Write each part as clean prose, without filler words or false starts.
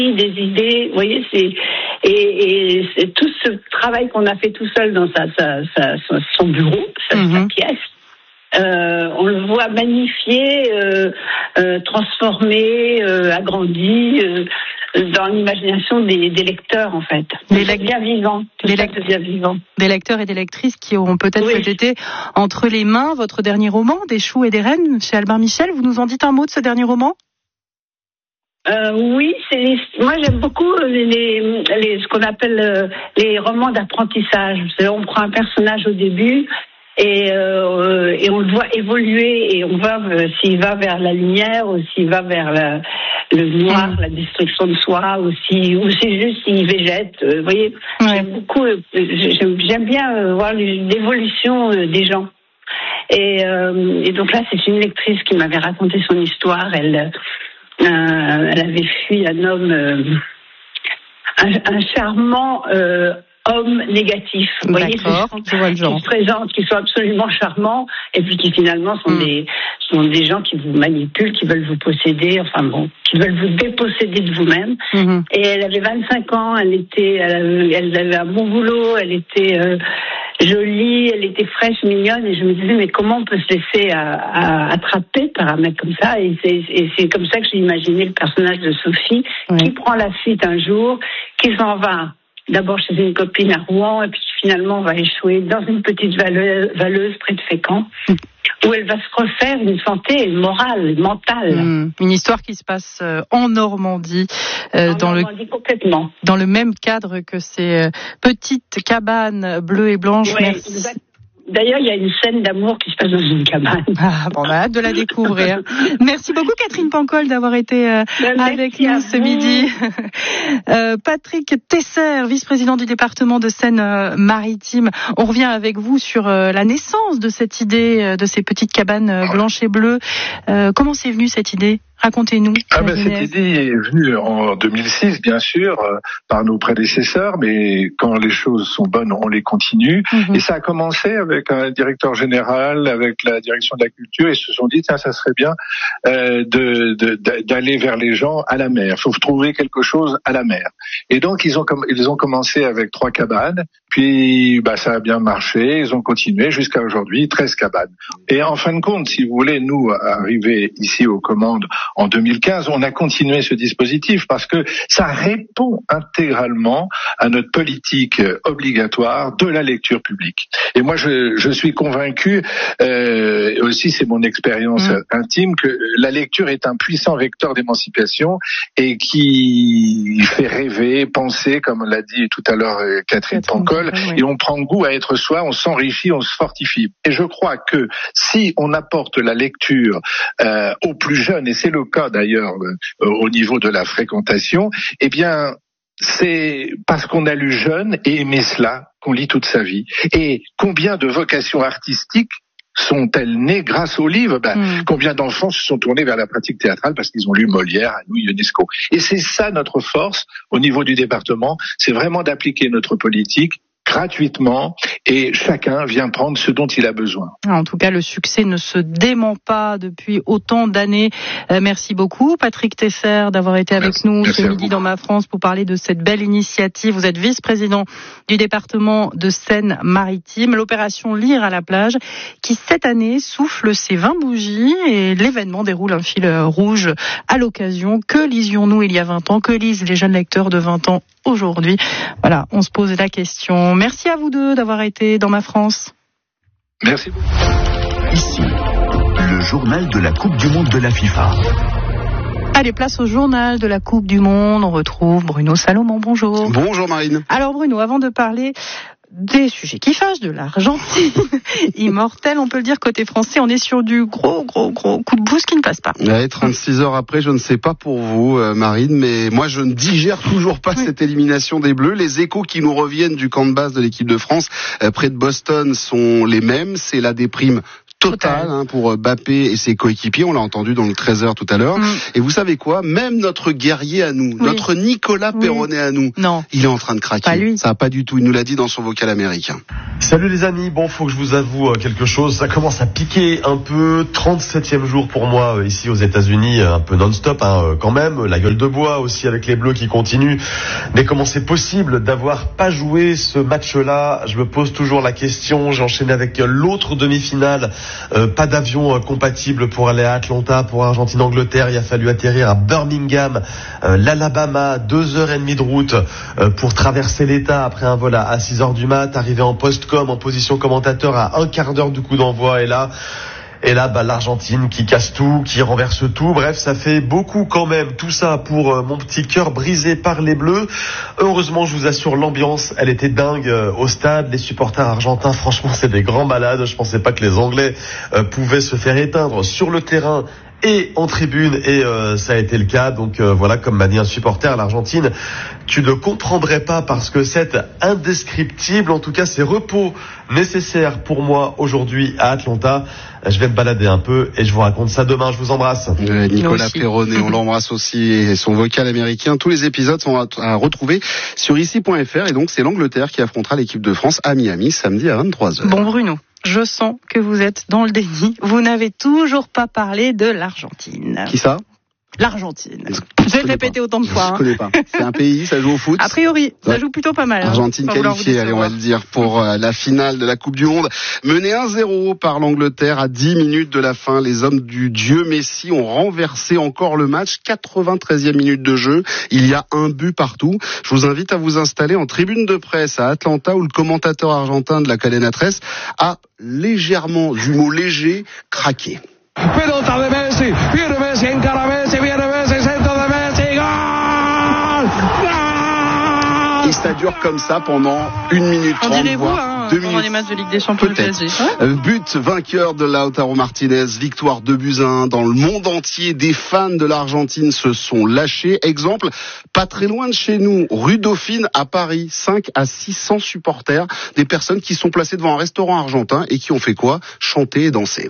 des idées. Vous voyez, c'est tout ce travail qu'on a fait tout seul dans son bureau, sa pièce. On le voit magnifié, transformé, agrandi dans l'imagination des lecteurs, en fait. Des lecteurs vivants. Des lecteurs et des lectrices qui auront peut-être été entre les mains votre dernier roman, Des choux et des rennes, chez Albin Michel. Vous nous en dites un mot de ce dernier roman ? Oui, moi j'aime beaucoup ce qu'on appelle les romans d'apprentissage. On prend un personnage au début et on le voit évoluer et on voit s'il va vers la lumière ou s'il va vers le noir, la destruction de soi, ou c'est juste s'il végète. Vous voyez, j'aime bien voir l'évolution des gens. Et donc là, c'est une lectrice qui m'avait raconté son histoire. Elle avait fui un homme, un charmant homme négatif. Vous voyez, je vois le genre. Qui se présentent, qui sont absolument charmants, et puis qui finalement sont des gens qui vous manipulent, qui veulent vous posséder, qui veulent vous déposséder de vous-même. Et elle avait 25 ans, elle avait un bon boulot, elle était jolie, elle était fraîche, mignonne, et je me disais, mais comment on peut se laisser attraper par un mec comme ça? Et c'est comme ça que j'ai imaginé le personnage de Sophie, qui prend la fuite un jour, qui s'en va d'abord chez une copine à Rouen, et puis finalement va échouer dans une petite valeuse près de Fécamp, où elle va se refaire une santé morale, mentale. Une histoire qui se passe en Normandie, complètement. Dans le même cadre que ces petites cabanes bleues et blanches. Ouais, exact. D'ailleurs, il y a une scène d'amour qui se passe dans une cabane. On a hâte de la découvrir. Merci beaucoup, Catherine Pancol, d'avoir été avec nous ce midi. Patrick Tesser, vice-président du département de Seine-Maritime. On revient avec vous sur la naissance de cette idée de ces petites cabanes blanches et bleues. Comment c'est venu cette idée ? Racontez-nous. Cette idée est venue en 2006, bien sûr, par nos prédécesseurs, mais quand les choses sont bonnes, on les continue. Et ça a commencé avec un directeur général, avec la direction de la culture, et ils se sont dit, ça serait bien d'aller vers les gens à la mer. Il faut trouver quelque chose à la mer. Et donc, ils ont commencé avec 3 cabanes, puis ça a bien marché, ils ont continué jusqu'à aujourd'hui, 13 cabanes. Et en fin de compte, si vous voulez, nous, arriver ici aux commandes en 2015, on a continué ce dispositif parce que ça répond intégralement à notre politique obligatoire de la lecture publique. Et moi, je suis convaincu, aussi c'est mon expérience intime, que la lecture est un puissant vecteur d'émancipation et qui fait rêver, penser, comme l'a dit tout à l'heure Catherine Pancol, et on prend goût à être soi, on s'enrichit, on se fortifie. Et je crois que si on apporte la lecture aux plus jeunes, et c'est le cas d'ailleurs au niveau de la fréquentation, eh bien c'est parce qu'on a lu jeune et aimé cela qu'on lit toute sa vie. Et combien de vocations artistiques sont-elles nées grâce aux livres? Combien d'enfants se sont tournés vers la pratique théâtrale parce qu'ils ont lu Molière, Anouilh, Ionesco? Et c'est ça notre force au niveau du département, c'est vraiment d'appliquer notre politique gratuitement et chacun vient prendre ce dont il a besoin. En tout cas, le succès ne se dément pas depuis autant d'années. Merci beaucoup, Patrick Tesser, d'avoir été avec nous ce midi dans Ma France pour parler de cette belle initiative. Vous êtes vice-président du département de Seine-Maritime, l'opération Lire à la plage, qui cette année souffle ses 20 bougies et l'événement déroule un fil rouge à l'occasion. Que lisions-nous il y a 20 ans? Que lisent les jeunes lecteurs de 20 ans aujourd'hui? Voilà, on se pose la question. Merci à vous deux d'avoir été dans Ma France. Merci beaucoup. Ici, le journal de la Coupe du Monde de la FIFA. Allez, place au journal de la Coupe du Monde. On retrouve Bruno Salomon. Bonjour. Bonjour Marine. Alors Bruno, avant de parler des sujets qui fâchent, de l'Argentine immortelle, on peut le dire, côté français, on est sur du gros coup de bouse qui ne passe pas. Ouais, 36 heures après, je ne sais pas pour vous, Marine, mais moi je ne digère toujours pas cette élimination des Bleus. Les échos qui nous reviennent du camp de base de l'équipe de France, près de Boston, sont les mêmes. C'est la déprime totale pour Mbappé et ses coéquipiers, on l'a entendu dans le 13h tout à l'heure. Et vous savez quoi, même notre guerrier à nous, notre Nicolas Perronnet à nous, il est en train de craquer. Pas lui. Ça va pas du tout, il nous l'a dit dans son vocabulaire. vocal américain. Salut les amis, bon, faut que je vous avoue quelque chose, ça commence à piquer un peu, 37e jour pour moi ici aux États-Unis, un peu non-stop quand même, la gueule de bois aussi avec les Bleus qui continuent, mais comment c'est possible d'avoir pas joué ce match-là? Je me pose toujours la question, j'ai enchaîné avec l'autre demi-finale, pas d'avion compatible pour aller à Atlanta, pour Argentine-Angleterre, il a fallu atterrir à Birmingham, l'Alabama, 2h30 de route pour traverser l'État après un vol à 6h du mat, arriver en post-com, en position commentateur à un quart d'heure du coup d'envoi, et là, l'Argentine qui casse tout, qui renverse tout. Bref, ça fait beaucoup quand même. Tout ça pour mon petit cœur brisé par les Bleus. Heureusement, je vous assure, l'ambiance, elle était dingue au stade. Les supporters argentins, franchement, c'est des grands malades. Je pensais pas que les Anglais pouvaient se faire éteindre sur le terrain et en tribune, et ça a été le cas. Donc voilà, comme m'a dit un supporter, l'Argentine, tu ne comprendrais pas, parce que c'est indescriptible. En tout cas, c'est repos nécessaire pour moi aujourd'hui à Atlanta. Je vais me balader un peu et je vous raconte ça demain. Je vous embrasse. Nicolas Perronnet, on l'embrasse aussi, et son vocal américain. Tous les épisodes sont à retrouver sur ici.fr, et donc c'est l'Angleterre qui affrontera l'équipe de France à Miami samedi à 23h. Bon, Bruno, je sens que vous êtes dans le déni. Vous n'avez toujours pas parlé de l'Argentine. Qui ça? L'Argentine. J'ai répété autant de fois. Je connais pas. C'est un pays, ça joue au foot. A priori, ça joue plutôt pas mal. Argentine qualifiée, allez, on va le dire, pour la finale de la Coupe du Monde. Menée 1-0 par l'Angleterre à 10 minutes de la fin. Les hommes du dieu Messi ont renversé encore le match. 93e minute de jeu. Il y a un but partout. Je vous invite à vous installer en tribune de presse à Atlanta, où le commentateur argentin de la Cadena Tres a légèrement, du mot léger, craqué. Pelota de Messi, viene Messi, encara Messi, viene Messi, centro de Messi, gol! Gol! Et ça dure comme ça pendant 1 minute 30, on dirait voire vous, 2 minutes. pendant les matchs de Ligue des Champions du PSG. But vainqueur de Lautaro Martinez, victoire 2-1 dans le monde entier. Des fans de l'Argentine se sont lâchés. Exemple, pas très loin de chez nous, rue Dauphine à Paris, 5 à 600 supporters, des personnes qui sont placées devant un restaurant argentin et qui ont fait quoi? Chanter et danser.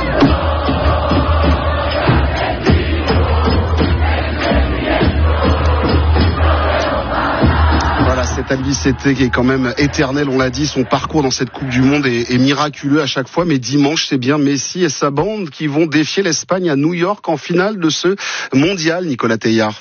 Cet Albacete qui est quand même éternel, on l'a dit, son parcours dans cette Coupe du Monde est miraculeux à chaque fois, mais dimanche c'est bien Messi et sa bande qui vont défier l'Espagne à New York en finale de ce mondial, Nicolas Teilhard.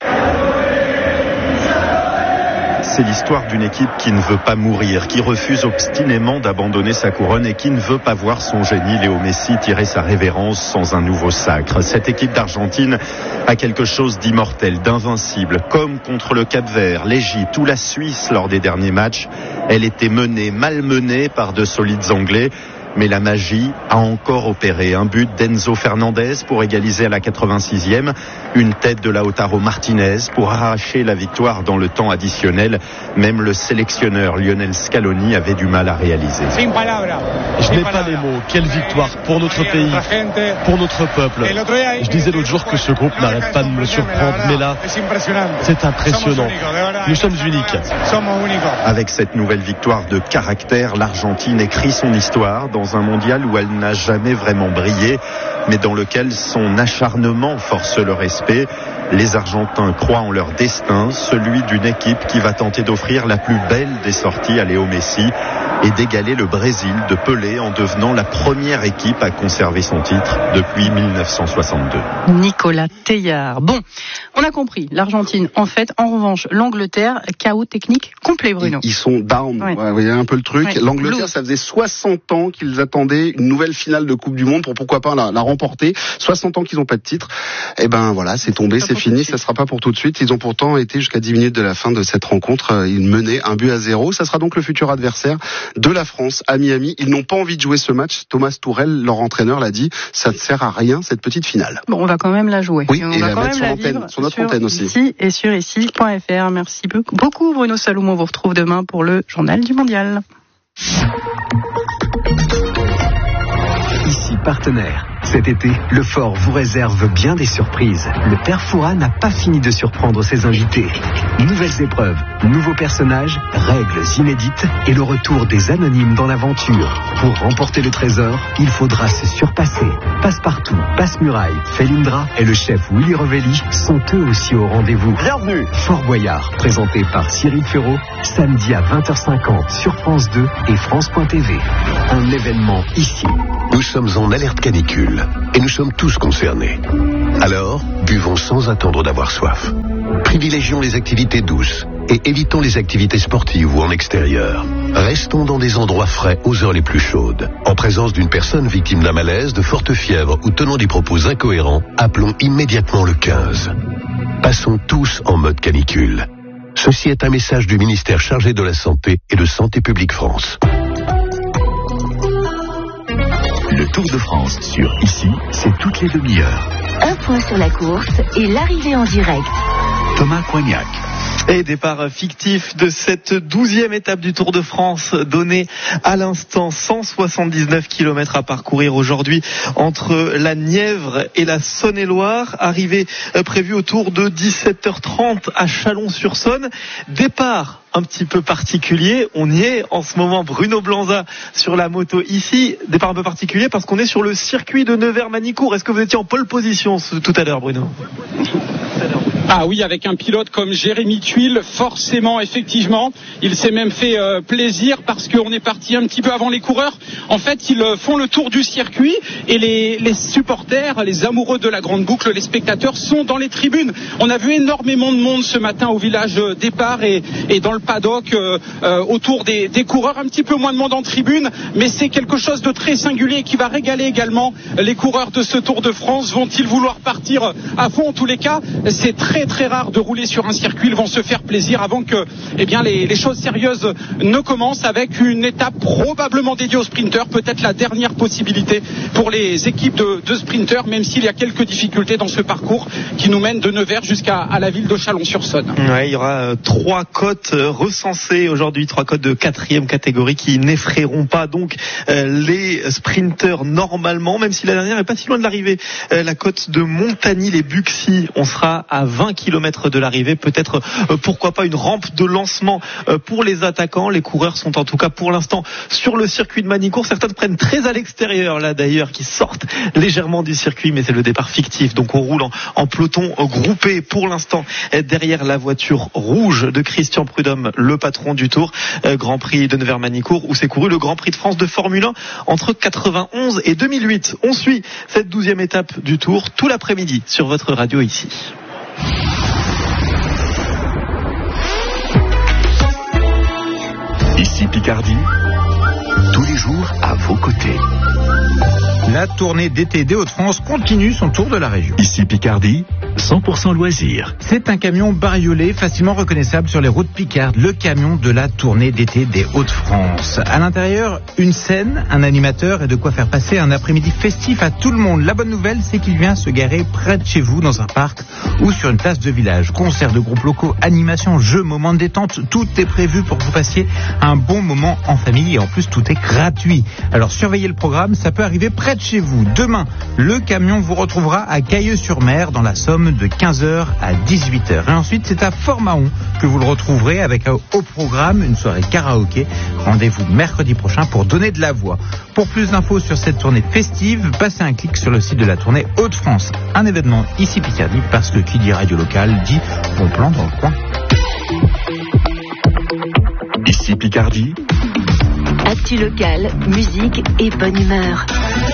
C'est l'histoire d'une équipe qui ne veut pas mourir, qui refuse obstinément d'abandonner sa couronne et qui ne veut pas voir son génie Léo Messi tirer sa révérence sans un nouveau sacre. Cette équipe d'Argentine a quelque chose d'immortel, d'invincible, comme contre le Cap-Vert, l'Égypte ou la Suisse lors des derniers matchs. Elle était menée, malmenée par de solides Anglais. Mais la magie a encore opéré. Un but d'Enzo Fernandez pour égaliser à la 86e. Une tête de Lautaro Martinez pour arracher la victoire dans le temps additionnel. Même le sélectionneur Lionel Scaloni avait du mal à réaliser. Je n'ai pas les mots. Quelle victoire pour notre pays, pour notre peuple. Je disais l'autre jour que ce groupe n'arrête pas de me surprendre. Mais là, c'est impressionnant. Nous sommes uniques. Avec cette nouvelle victoire de caractère, l'Argentine écrit son histoire dans un mondial où elle n'a jamais vraiment brillé, mais dans lequel son acharnement force le respect. Les Argentins croient en leur destin, celui d'une équipe qui va tenter d'offrir la plus belle des sorties à Léo Messi et d'égaler le Brésil de Pelé en devenant la première équipe à conserver son titre depuis 1962. Nicolas Teilhard. Bon, on a compris. L'Argentine, en fait, en revanche, l'Angleterre, chaos technique complet, Bruno. Ils sont down. Ouais. Vous voyez un peu le truc. Ouais. L'Angleterre, ça faisait 60 ans qu'ils attendaient une nouvelle finale de Coupe du Monde pour pourquoi pas la remporter. 60 ans qu'ils n'ont pas de titre. Et ben voilà, c'est tombé, c'est fini. Ça sera pas pour tout de suite. Ils ont pourtant été jusqu'à 10 minutes de la fin de cette rencontre. Ils menaient 1-0. Ça sera donc le futur adversaire de la France à Miami. Ils n'ont pas envie de jouer ce match. Thomas Tourelle, leur entraîneur, l'a dit. Ça ne sert à rien, cette petite finale. Bon, on va quand même la jouer. Oui, on et va la quand mettre même sur notre antenne aussi. Ici et sur ici.fr. Merci beaucoup, Bruno Salomon. On vous retrouve demain pour le journal du mondial. Ici partenaire. Cet été, le Fort vous réserve bien des surprises. Le Père Fouras n'a pas fini de surprendre ses invités. Nouvelles épreuves, nouveaux personnages, règles inédites et le retour des anonymes dans l'aventure. Pour remporter le trésor, il faudra se surpasser. Passe-partout, Passe-Muraille, Felindra et le chef Willy Revelli sont eux aussi au rendez-vous. Bienvenue. Fort Boyard, présenté par Cyril Ferraud, samedi à 20h50 sur France 2 et France.tv. Un événement ici. Nous sommes en alerte canicule et nous sommes tous concernés. Alors, buvons sans attendre d'avoir soif. Privilégions les activités douces et évitons les activités sportives ou en extérieur. Restons dans des endroits frais aux heures les plus chaudes. En présence d'une personne victime d'un malaise, de forte fièvre ou tenant des propos incohérents, appelons immédiatement le 15. Passons tous en mode canicule. Ceci est un message du ministère chargé de la Santé et de Santé publique France. Le Tour de France sur Ici, c'est toutes les demi-heures. Un point sur la course et l'arrivée en direct. Thomas Coignac. Et départ fictif de cette 12e étape du Tour de France, donnée à l'instant. 179 km à parcourir aujourd'hui entre la Nièvre et la Saône-et-Loire. Arrivée prévue autour de 17h30 à Chalon-sur-Saône. Départ un petit peu particulier. On y est en ce moment. Bruno Blanza sur la moto ici. Départ un peu particulier parce qu'on est sur le circuit de Nevers-Manicourt. Est-ce que vous étiez en pole position tout à l'heure, Bruno ? Ah oui, avec un pilote comme Jérémy Tuile, forcément, effectivement, il s'est même fait plaisir parce qu'on est parti un petit peu avant les coureurs. En fait, ils font le tour du circuit et les supporters, les amoureux de la grande boucle, les spectateurs sont dans les tribunes. On a vu énormément de monde ce matin au village départ et dans le paddock autour des coureurs. Un petit peu moins de monde en tribune, mais c'est quelque chose de très singulier qui va régaler également les coureurs de ce Tour de France. Vont-ils vouloir partir à fond? En tous les cas, c'est très rare de rouler sur un circuit. Ils vont se faire plaisir avant que les choses sérieuses ne commencent, avec une étape probablement dédiée aux sprinteurs, peut-être la dernière possibilité pour les équipes de sprinteurs, même s'il y a quelques difficultés dans ce parcours qui nous mène de Nevers jusqu'à la ville de Chalon-sur-Saône. Ouais, il y aura 3 côtes recensées aujourd'hui, 3 côtes de 4e catégorie qui n'effraieront pas donc les sprinteurs normalement, même si la dernière est pas si loin de l'arrivée. La côte de Montagny-les-Buxy, on sera à 20 km de l'arrivée, peut-être pourquoi pas une rampe de lancement pour les attaquants. Les coureurs sont en tout cas pour l'instant sur le circuit de Manicourt. Certains prennent très à l'extérieur là d'ailleurs, qui sortent légèrement du circuit, mais c'est le départ fictif, donc on roule en peloton groupé pour l'instant derrière la voiture rouge de Christian Prudhomme, le patron du Tour. Grand Prix de Nevers-Manicourt où s'est couru le Grand Prix de France de Formule 1 entre 91 et 2008. On suit cette 12e étape du Tour tout l'après-midi sur votre radio ici. Ici Picardie, tous les jours à vos côtés. La tournée d'été des Hauts-de-France continue son tour de la région. Ici Picardie, 100% loisirs. C'est un camion bariolé facilement reconnaissable sur les routes picardes, le camion de la tournée d'été des Hauts-de-France. À l'intérieur, une scène, un animateur et de quoi faire passer un après-midi festif à tout le monde. La bonne nouvelle, c'est qu'il vient se garer près de chez vous dans un parc ou sur une place de village. Concerts de groupes locaux, animations, jeux, moments de détente, tout est prévu pour que vous passiez un bon moment en famille et en plus tout est gratuit. Alors surveillez le programme, ça peut arriver près de chez vous. Demain, le camion vous retrouvera à Cailleux-sur-Mer dans la Somme de 15h à 18h. Et ensuite, c'est à Fort-Mahon que vous le retrouverez avec au programme une soirée karaoké. Rendez-vous mercredi prochain pour donner de la voix. Pour plus d'infos sur cette tournée festive, passez un clic sur le site de la tournée Hauts-de-France. Un événement ici Picardie parce que qui dit radio locale dit bon plan dans le coin. Ici Picardie. Actu locale, musique et bonne humeur.